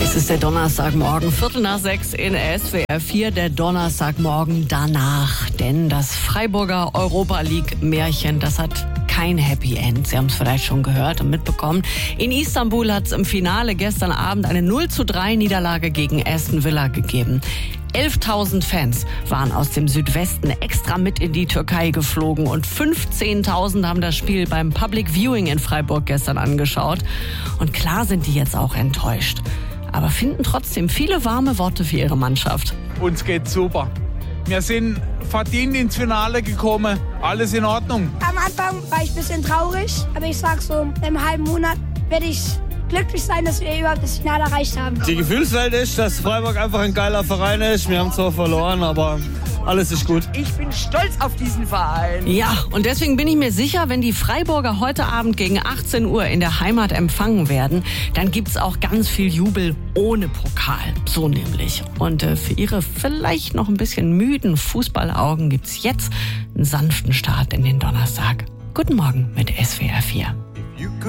Es ist der Donnerstagmorgen, 5:45 in SWR 4, der Donnerstagmorgen danach. Denn das Freiburger Europa-League-Märchen, das hat kein Happy End. Sie haben es vielleicht schon gehört und mitbekommen. In Istanbul hat es im Finale gestern Abend eine 0:3 Niederlage gegen Aston Villa gegeben. 11.000 Fans waren aus dem Südwesten extra mit in die Türkei geflogen und 15.000 haben das Spiel beim Public Viewing in Freiburg gestern angeschaut. Und klar sind die jetzt auch enttäuscht, aber finden trotzdem viele warme Worte für ihre Mannschaft. Uns geht's super. Wir sind verdient ins Finale gekommen. Alles in Ordnung. Am Anfang war ich ein bisschen traurig, aber ich sag so, in einem halben Monat werde ich glücklich sein, dass wir überhaupt das Finale erreicht haben. Die Gefühlswelt ist, dass Freiburg einfach ein geiler Verein ist. Wir haben zwar verloren, aber alles ist gut. Ich bin stolz auf diesen Verein. Ja, und deswegen bin ich mir sicher, wenn die Freiburger heute Abend gegen 18 Uhr in der Heimat empfangen werden, dann gibt's auch ganz viel Jubel ohne Pokal. So nämlich. Und für ihre vielleicht noch ein bisschen müden Fußballaugen gibt's jetzt einen sanften Start in den Donnerstag. Guten Morgen mit SWR 4.